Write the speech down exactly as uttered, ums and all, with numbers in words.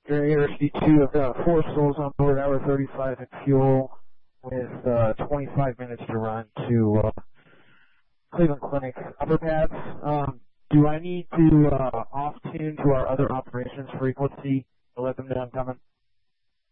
Area C two, I've got four souls on board, hour thirty-five in fuel, with uh, twenty-five minutes to run to uh, Cleveland Clinic upper pads. Um, do I need to uh, off-tune to our other operations frequency to let them know I'm coming?